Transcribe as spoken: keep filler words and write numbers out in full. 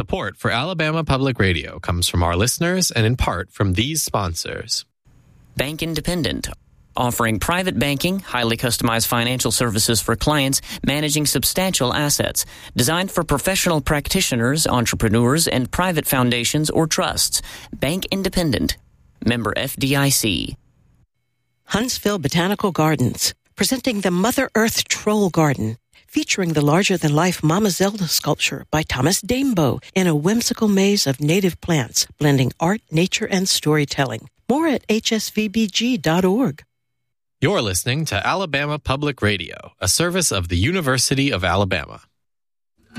Support for Alabama Public Radio comes from our listeners and in part from these sponsors. Bank Independent, offering private banking, highly customized financial services for clients managing substantial assets, designed for professional practitioners, entrepreneurs, and private foundations or trusts. Bank Independent, member F D I C. Huntsville Botanical Gardens, presenting the Mother Earth Troll Garden, featuring the larger-than-life Mama Zelda sculpture by Thomas Dambo in a whimsical maze of native plants, blending art, nature, and storytelling. More at H S V B G dot org. You're listening to Alabama Public Radio, a service of the University of Alabama.